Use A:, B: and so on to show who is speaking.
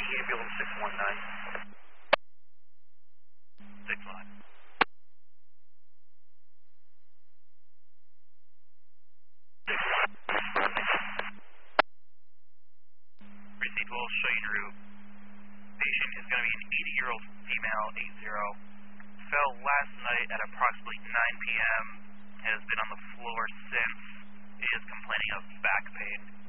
A: ambulance 619.
B: 6-1. Precinct will show you route. Patient is going to be an 80-year-old female, 80. Fell last night at approximately 9 p.m. Has been on the floor since. Is complaining of back pain.